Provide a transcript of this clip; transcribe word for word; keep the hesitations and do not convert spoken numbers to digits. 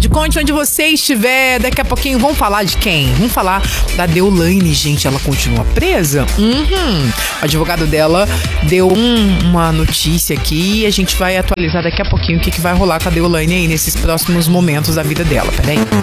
conte onde você estiver. Daqui a pouquinho vamos falar de quem? Vamos falar da Deolane, gente. Ela continua presa? Uhum. O advogado dela deu um, uma notícia aqui e a gente vai atualizar daqui a pouquinho o que, que vai rolar com a Deolane aí nesses próximos momentos da vida dela. Peraí.